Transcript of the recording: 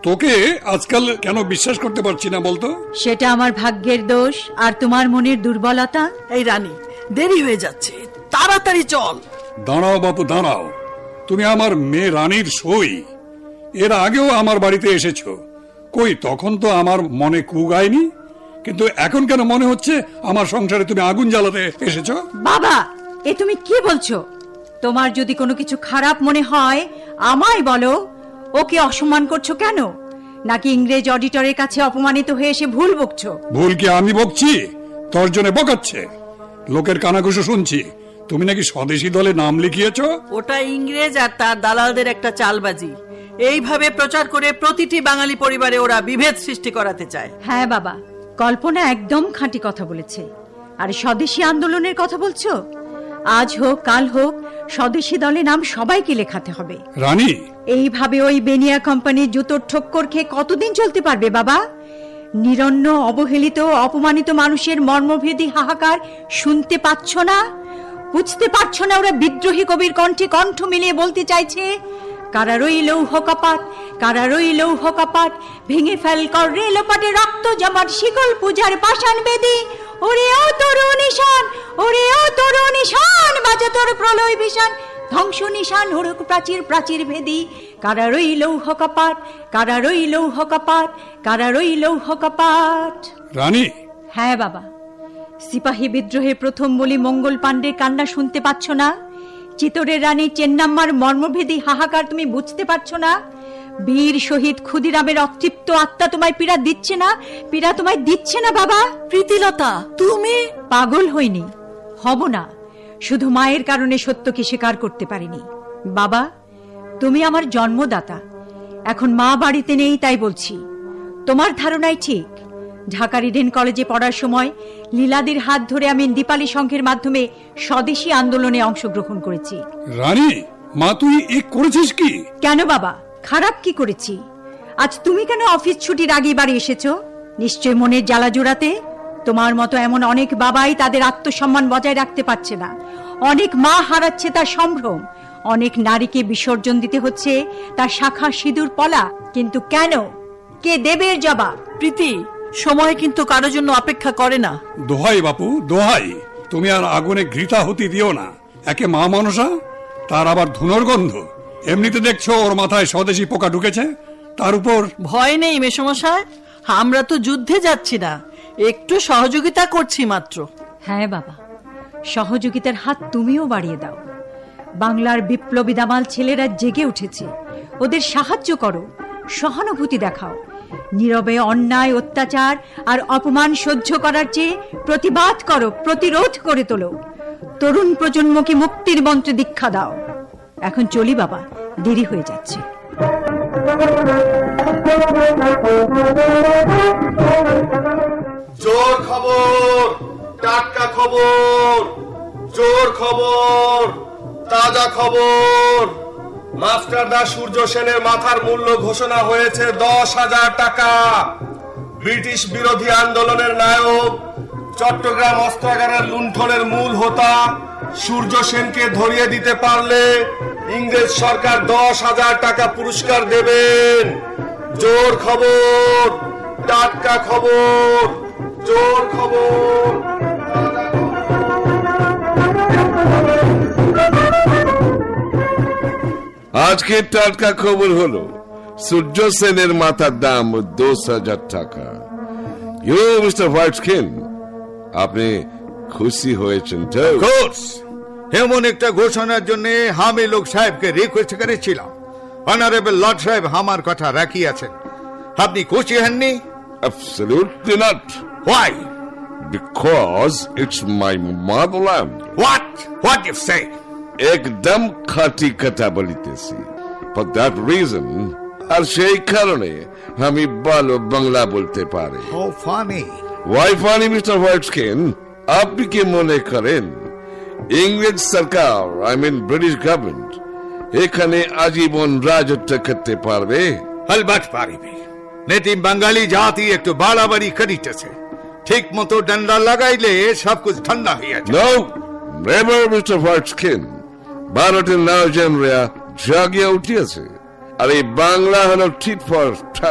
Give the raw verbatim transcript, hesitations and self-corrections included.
তোকে আজকাল কেন বিশ্বাস করতে পারছি না বলতো? সেটা আমার ভাগ্যের দোষ আর তোমার মনের দুর্বলতা। এই রানী, দেরি হয়ে যাচ্ছে, তাড়াতাড়ি চল। দাঁড়াও বাপু, দাঁড়াও। তুমি আমার মেয়ে রানীর সই। এর আগেও আমার বাড়িতে এসেছো, কই তখন তো আমার মনে কুগায়নি, কিন্তু এখন কেন মনে হচ্ছে আমার সংসারে তুমি আগুন জ্বালাতে এসেছো? বাবা, এ তুমি কি বলছো? তোমার যদি কোনো কিছু খারাপ মনে হয় আমায় বলো। ওকে অসম্মান করছো কেন? নাকি ইংরেজ অডিটরের কাছে অপমানিত হয়ে এসে ভুল বকছো? ভুল কি আমি বকছি? তর্জনে বকাচ্ছে। লোকের কানাঘুষো শুনছি তুমি নাকি স্বদেশী দলে নাম লিখিয়েছো। ওটা ইংরেজ আর তার দালালদের একটা চালবাজি। এইভাবে প্রচার করে প্রতিটি বাঙালি পরিবারে ওরা বিভেদ সৃষ্টি করাতে চায়। হ্যাঁ বাবা, কল্পনা একদম খাঁটি কথা বলেছে। আর স্বদেশী আন্দোলনের কথা বলছো? আজ হোক কাল হোক স্বদেশী দলে নাম সবাইকে লেখাতে হবে। রানী, এইভাবে ওই বেনিয়া কোম্পানির জুতোর ঠক্কর খেয়ে কতদিন চলতে পারবে বাবা? নিরন্ন, অবহেলিত, অপমানিত মানুষের মর্মভেদী হাহাকার শুনতে পাচ্ছ না? বুঝতে পারছো না ওরা বিদ্রোহী কবির কণ্ঠে কণ্ঠ মিলিয়ে বলতে চাইছে, কারারই লৌহ কপাট, কারারই লৌহ কপাট, ভেঙে ফেল কর রেলপাটে রক্ত জমাট শিকল পূজার পাষাণ বেদী। ওরে ও তরুণ নিশান, ওরে ও তরুণ নিশান, বাজে তোর প্রলয় বিশান, ধ্বংস নিশান হুড়ুক প্রাচীর প্রাচীর ভেদী। কারারই লৌহ কপাট, কারারই লৌহ কপাট, কারারই লৌহ কপাট। রানী। হ্যাঁ বাবা, সিপাহী বিদ্রোহের প্রথম বলি মঙ্গল পাণ্ডের কান্না শুনতে পাচ্ছ না? চিতোরের রানী চেন্নাম্মার মর্মভেদী হাহাকার তুমি বুঝতে পারছো না? বীর শহীদ ক্ষুদিরামের অতৃপ্ত আত্মা তোমায় পীড়া দিচ্ছে না? পীড়া তোমায় দিচ্ছে না বাবা? প্রীতিলতা, তুমি? পাগল হইনি, হব না। শুধু মায়ের কারণে সত্যকে স্বীকার করতে পারিনি। বাবা, তুমি আমার জন্মদাতা। এখন মা বাড়িতে নেই তাই বলছি। তোমার ধারণাই ঠিক। ঢাকার ইডেন কলেজে পড়ার সময় লীলাদির হাত ধরে আমি দীপালি সংঘের মাধ্যমে স্বদেশী আন্দোলনে অংশগ্রহণ করেছি। রানী, মা তুই এ করেছিস কি? কেন বাবা, খারাপ কি করেছি? আজ তুমি কেন অফিস ছুটির আগে বাড়ি এসেছো? নিশ্চয় মনের জ্বালা জোড়াতে। তোমার মতো এমন অনেক বাবাই তাদের আত্মসম্মান বজায় রাখতে পারছে না। অনেক মা হারাচ্ছে তার সম্ভ্রম। অনেক নারীকে বিসর্জন দিতে হচ্ছে তার শাখা সিঁদুর পলা। কিন্তু কেন? কে দেবে এর জবাব? প্রীতি, সময় কিন্তু কারো জন্য অপেক্ষা করে না। দোহাই বাপু, দোহাই, তুমি আর আগুনে ঘৃতা হতে দিও না। একে মা মনসা, তার আবার ধুনোর গন্ধ। এমনিতে দেখছো ওর মাথায় স্বদেশী পোকা ঢুকেছে, তার উপর ভয় নেই মেসমশাই, আমরা তো যুদ্ধে যাচ্ছি না, একটু সহযোগিতা করছি মাত্র। হ্যাঁ বাবা, সহযোগিতার হাত তুমিও বাড়িয়ে দাও। বাংলার বিপ্লবী দামাল ছেলেরা জেগে উঠেছে, ওদের সাহায্য করো, সহানুভূতি দেখাও। নীরবে অন্যায়, অত্যাচার আর অপমান সহ্য করার চেয়ে প্রতিবাদ করো, প্রতিরোধ করে তোলো। তরুণ প্রজন্মকে মুক্তির মন্ত্রে দীক্ষা দাও। এখন চলি বাবা, দেরি হয়ে যাচ্ছে। জোর খবর, টাটকা খবর, জোর খবর, তাজা খবর। মাস্টারদা সূর্য সেনের মাথার মূল্য ঘোষণা হয়েছে দশ হাজার টাকা। ব্রিটিশ বিরোধী আন্দোলনের নায়ক, চট্টগ্রাম অস্ত্রাগারের লুণ্ঠনের মূল হোতা সূর্য সেনকে ধরিয়ে দিতে পারলে ইংরেজ সরকার দশ হাজার টাকা পুরস্কার দেবেন। জোর খবর, টাটকা খবর, জোর খবর। আজকে টাটকা খবর হলো সূর্য সেনের মাথার দাম দশ হাজার টাকা। ইউ মিস্টার হোয়াইট স্কিন, আপনি খুশি হয়েছেন তো? এমন একটা ঘোষণার জন্য আমি লোক সাহেবকে রিকোয়েস্ট করেছিলাম। অনারেবল লর্ড সাহেব আমার কথা রাখিয়াছেন। আপনি খুশি হননি? Absolutely not. Why? Because it's my motherland. What? What you say? একদম খাঁটি কথা বলিতেছি। For that reason, আর সেই কারণে আমি ভালো বাংলা বলতে পারি। How funny. Why funny, mister white skin? আপনি কি মনে করেন ইংরেজ সরকার, আই মিন ব্রিটিশ গভর্নমেন্ট, এখানে আজীবন রাজত্ব করতে পারবে? আলবাত পারিবে। নেতিম বাঙালি জাতি একটু বাড়াবাড়ি করিতেছে। ঠিক মতো ডান্ডা লাগাইলে সবকিছু ঠান্ডা হয়ে যায়। No, never, mister white skin. ভারতের নওজনরা জাগিয়ে উঠিয়েছে, আর এই বাংলা হলো টিট ফর